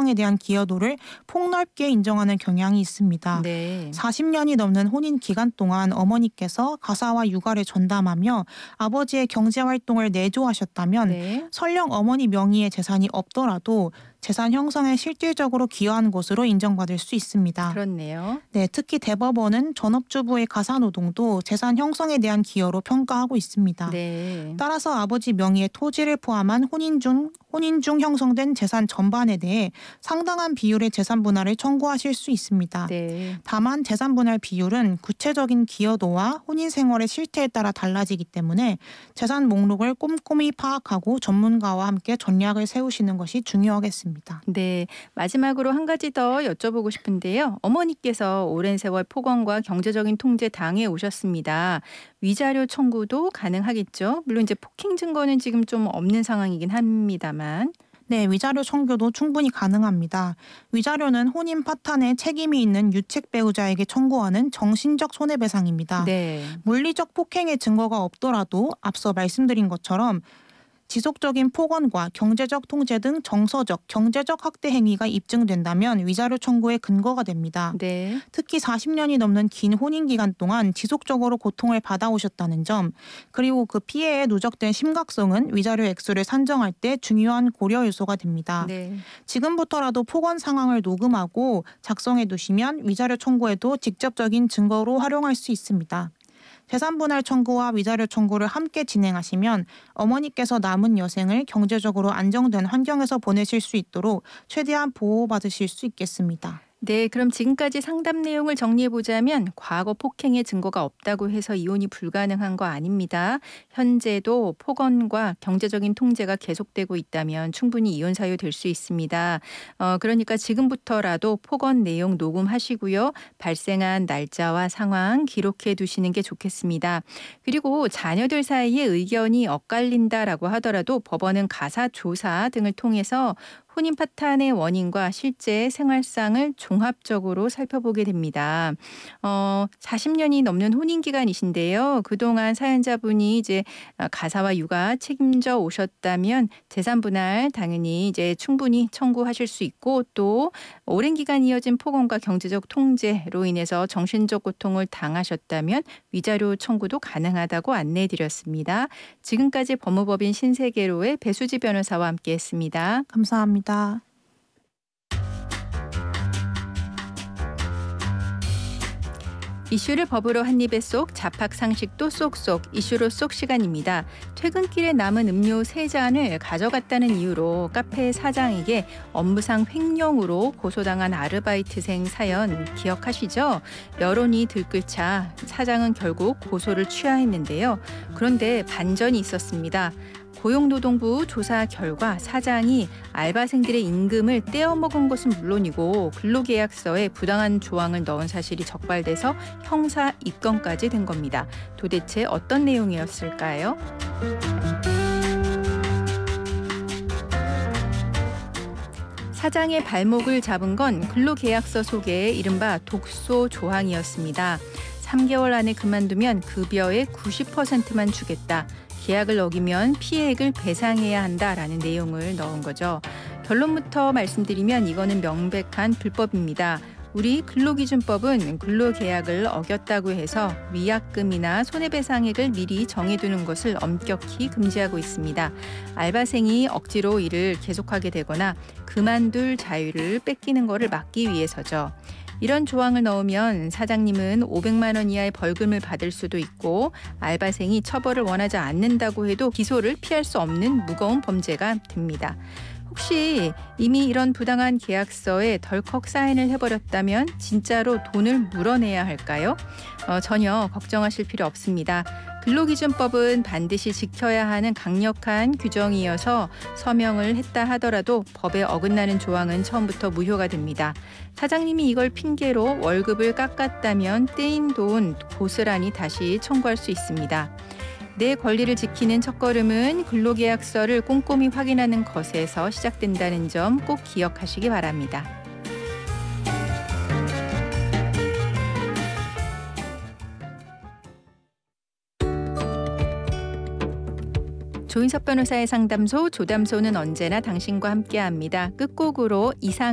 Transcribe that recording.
형성에 대한 기여도를 폭넓게 인정하는 경향이 있습니다. 네. 40년이 넘는 혼인 기간 동안 어머니께서 가사와 육아를 전담하며 아버지의 경제활동을 내조하셨다면 네. 설령 어머니 명의의 재산이 없더라도 재산 형성에 실질적으로 기여한 것으로 인정받을 수 있습니다. 그렇네요. 네, 특히 대법원은 전업주부의 가사노동도 재산 형성에 대한 기여로 평가하고 있습니다. 네. 따라서 아버지 명의의 토지를 포함한 혼인 중 형성된 재산 전반에 대해 상당한 비율의 재산 분할을 청구하실 수 있습니다. 네. 다만 재산 분할 비율은 구체적인 기여도와 혼인 생활의 실태에 따라 달라지기 때문에 재산 목록을 꼼꼼히 파악하고 전문가와 함께 전략을 세우시는 것이 중요하겠습니다. 네. 마지막으로 한 가지 더 여쭤보고 싶은데요. 어머니께서 오랜 세월 폭언과 경제적인 통제 당해 오셨습니다. 위자료 청구도 가능하겠죠? 물론 이제 폭행 증거는 지금 좀 없는 상황이긴 합니다만. 네, 위자료 청구도 충분히 가능합니다. 위자료는 혼인 파탄에 책임이 있는 유책 배우자에게 청구하는 정신적 손해배상입니다. 네. 물리적 폭행의 증거가 없더라도 앞서 말씀드린 것처럼 지속적인 폭언과 경제적 통제 등 정서적, 경제적 학대 행위가 입증된다면 위자료 청구의 근거가 됩니다. 네. 특히 40년이 넘는 긴 혼인 기간 동안 지속적으로 고통을 받아오셨다는 점, 그리고 그 피해에 누적된 심각성은 위자료 액수를 산정할 때 중요한 고려 요소가 됩니다. 네. 지금부터라도 폭언 상황을 녹음하고 작성해 두시면 위자료 청구에도 직접적인 증거로 활용할 수 있습니다. 재산 분할 청구와 위자료 청구를 함께 진행하시면 어머니께서 남은 여생을 경제적으로 안정된 환경에서 보내실 수 있도록 최대한 보호받으실 수 있겠습니다. 네, 그럼 지금까지 상담 내용을 정리해 보자면 과거 폭행의 증거가 없다고 해서 이혼이 불가능한 거 아닙니다. 현재도 폭언과 경제적인 통제가 계속되고 있다면 충분히 이혼 사유 될 수 있습니다. 그러니까 지금부터라도 폭언 내용 녹음하시고요. 발생한 날짜와 상황 기록해 두시는 게 좋겠습니다. 그리고 자녀들 사이에 의견이 엇갈린다라고 하더라도 법원은 가사 조사 등을 통해서 혼인 파탄의 원인과 실제 생활상을 종합적으로 살펴보게 됩니다. 40년이 넘는 혼인 기간이신데요. 그동안 사연자분이 이제 가사와 육아 책임져 오셨다면 재산 분할 당연히 이제 충분히 청구하실 수 있고 또 오랜 기간 이어진 폭언과 경제적 통제로 인해서 정신적 고통을 당하셨다면 위자료 청구도 가능하다고 안내해 드렸습니다. 지금까지 법무법인 신세계로의 배수지 변호사와 함께했습니다. 감사합니다. 이슈를 법으로 한입에 쏙 잡학 상식도 쏙쏙 이슈로 쏙 시간입니다. 퇴근길에 남은 음료 3잔을 가져갔다는 이유로 카페 사장에게 업무상 횡령으로 고소당한 아르바이트생 사연 기억하시죠? 여론이 들끓자 사장은 결국 고소를 취하했는데요. 그런데 반전이 있었습니다. 고용노동부 조사 결과 사장이 알바생들의 임금을 떼어먹은 것은 물론이고 근로계약서에 부당한 조항을 넣은 사실이 적발돼서 형사 입건까지 된 겁니다. 도대체 어떤 내용이었을까요? 사장의 발목을 잡은 건 근로계약서 속의 이른바 독소 조항이었습니다. 3개월 안에 그만두면 급여의 90%만 주겠다. 계약을 어기면 피해액을 배상해야 한다라는 내용을 넣은 거죠. 결론부터 말씀드리면 이거는 명백한 불법입니다. 우리 근로기준법은 근로계약을 어겼다고 해서 위약금이나 손해배상액을 미리 정해두는 것을 엄격히 금지하고 있습니다. 알바생이 억지로 일을 계속하게 되거나 그만둘 자유를 뺏기는 것을 막기 위해서죠. 이런 조항을 넣으면 사장님은 500만 원 이하의 벌금을 받을 수도 있고 알바생이 처벌을 원하지 않는다고 해도 기소를 피할 수 없는 무거운 범죄가 됩니다. 혹시 이미 이런 부당한 계약서에 덜컥 사인을 해버렸다면 진짜로 돈을 물어내야 할까요? 전혀 걱정하실 필요 없습니다. 근로기준법은 반드시 지켜야 하는 강력한 규정이어서 서명을 했다 하더라도 법에 어긋나는 조항은 처음부터 무효가 됩니다. 사장님이 이걸 핑계로 월급을 깎았다면 떼인 돈 고스란히 다시 청구할 수 있습니다. 내 권리를 지키는 첫걸음은 근로계약서를 꼼꼼히 확인하는 것에서 시작된다는 점 꼭 기억하시기 바랍니다. 조인석 변호사의 상담소 조담소는 언제나 당신과 함께합니다. 끝곡으로 이상